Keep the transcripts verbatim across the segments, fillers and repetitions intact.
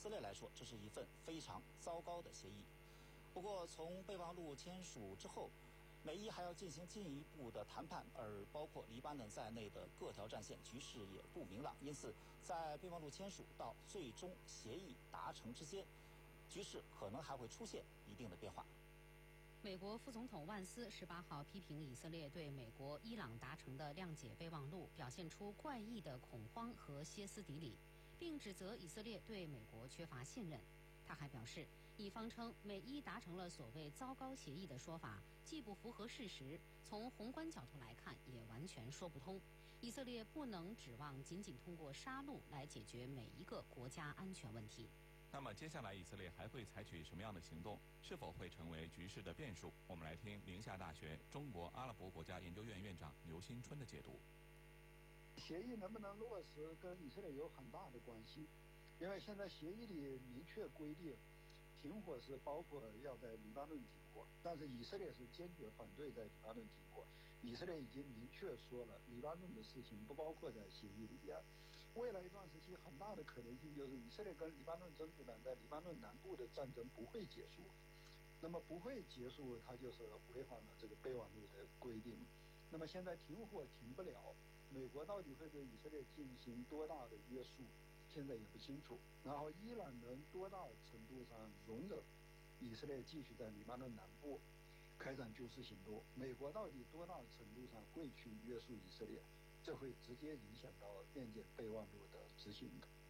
色列来说，这是一份非常糟糕的协议。不过，从备忘录签署之后，美伊还要进行进一步的谈判，而包括黎巴嫩在内的各条战线局势也不明朗。因此，在备忘录签署到最终协议达成之间，局势可能还会出现一定的变化。 美国副总统万斯十八号批评以色列对美国、伊朗达成的谅解备忘录表现出怪异的恐慌和歇斯底里，并指责以色列对美国缺乏信任。他还表示，以方称美伊达成了所谓糟糕协议的说法既不符合事实，从宏观角度来看也完全说不通。以色列不能指望仅仅通过杀戮来解决每一个国家安全问题。 那么接下来以色列还会采取什么样的行动？是否会成为局势的变数？我们来听宁夏大学中国阿拉伯国家研究院院长刘新春的解读。 协议能不能落实跟以色列有很大的关系，因为现在协议里明确规定停火是包括要在黎巴嫩停火，但是以色列是坚决反对在黎巴嫩停火。以色列已经明确说了，黎巴嫩的事情不包括在协议里边。未来一段时期，很大的可能性就是以色列跟黎巴嫩真主党在黎巴嫩南部的战争不会结束。那么不会结束，它就是违反了这个备忘录的规定。那么现在停火停不了，美国到底会对以色列进行多大的约束，现在也不清楚。然后伊朗能多大程度上容忍以色列继续在黎巴嫩南部开展军事行动，美国到底多大程度上会去约束以色列，这会直接影响到边界备忘录的执行。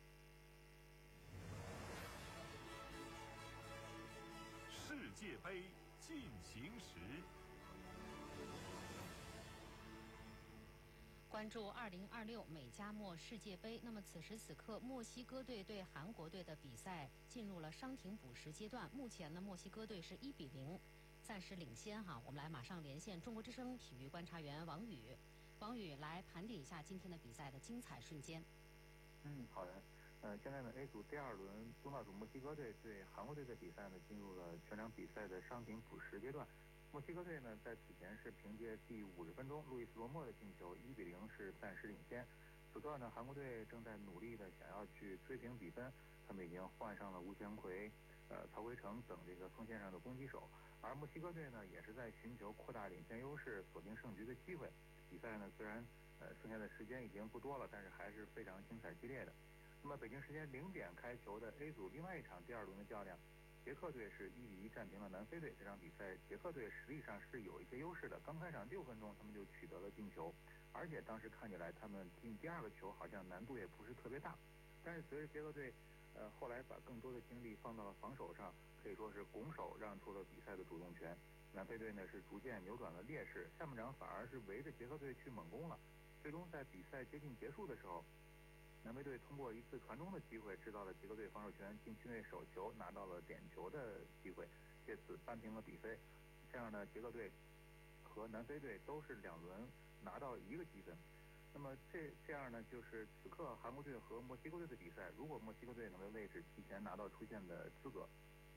世界杯进行时， 关注二零二六美加墨世界杯。那么此时此刻，墨西哥队对韩国队的比赛进入了伤停补时阶段。目前呢，墨西哥队是一比零，暂时领先哈。我们来马上连线中国之声体育观察员王宇，王宇来盘点一下今天的比赛的精彩瞬间。 嗯，好的。呃，现在呢 ，A 组第二轮东道主墨西哥队对韩国队的比赛呢，进入了全场比赛的伤停补时阶段。墨西哥队呢，在此前是凭借第五十分钟路易斯罗莫的进球一比零是暂时领先。此刻呢，韩国队正在努力的想要去追平比分，他们已经换上了吴前奎、呃曹圭成等这个锋线上的攻击手，而墨西哥队呢，也是在寻求扩大领先优势、锁定胜局的机会。比赛呢，虽然呃剩下的时间已经不多了，但是还是非常精彩激烈的。那么北京时间零点开球的 A 组另外一场第二轮的较量，捷克队是一比一战平了南非队。这场比赛捷克队实力上是有一些优势的，刚开场六分钟他们就取得了进球，而且当时看起来他们进第二个球好像难度也不是特别大。但是随着捷克队呃后来把更多的精力放到了防守上，可以说是拱手让出了比赛的主动权。南非队呢是逐渐扭转了劣势，下半场反而是围着捷克队去猛攻了。最终在比赛接近结束的时候，南非队通过一次传中的机会制造了捷克队防守权禁区内手球，拿到了点球的机会，借此扳平了比分。这样呢，捷克队和南非队都是两轮拿到一个积分。那么这这样呢，就是此刻韩国队和墨西哥队的比赛，如果墨西哥队能在位置提前拿到出线的资格，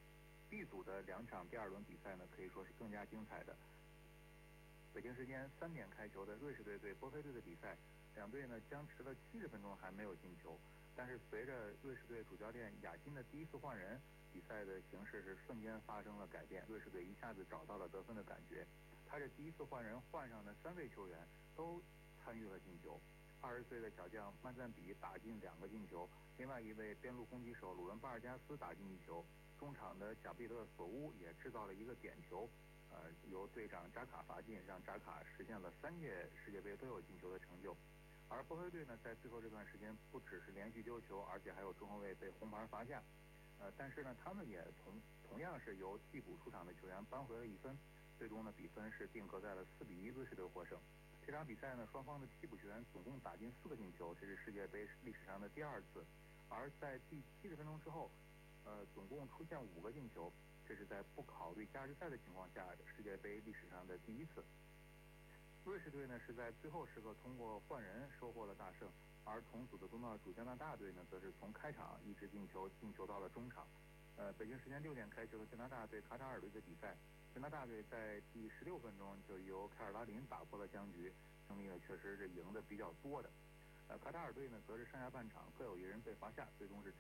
B 组的两场第二轮比赛呢，可以说是更加精彩的。北京时间三点开球的瑞士队对波菲队的比赛，两队呢僵持了七十分钟还没有进球，但是随着瑞士队主教练雅金的第一次换人，比赛的形势是瞬间发生了改变，瑞士队一下子找到了得分的感觉。他这第一次换人换上的三位球员都参与了进球，二十岁的小将曼赞比打进两个进球，另外一位边路攻击手鲁伦巴尔加斯打进一球，中场的贾贝勒索乌也制造了一个点球。呃，由队长扎卡罚进，让扎卡实现了三届世界杯都有进球的成就。而波菲队呢，在最后这段时间不只是连续丢球，而且还有中后卫被红牌罚下。呃，但是呢，他们也同同样是由替补出场的球员扳回了一分，最终呢，比分是定格在了四比一，瑞士队获胜。这场比赛呢，双方的替补球员总共打进四个进球，这是世界杯历史上的第二次。而在第七十分钟之后，呃，总共出现五个进球。这是在不考虑加时赛的情况下，世界杯历史上的第一次。瑞士队呢是在最后时刻通过换人收获了大胜，而同组的东道主加拿大队呢，则是从开场一直进球，进球到了中场。呃，北京时间六点开球的加拿大对卡塔尔队的比赛，加拿大队在第十六分钟就由凯尔拉林打破了僵局，胜利呢确实是赢得比较多的。呃，卡塔尔队呢则是上下半场各有一人被罚下，最终是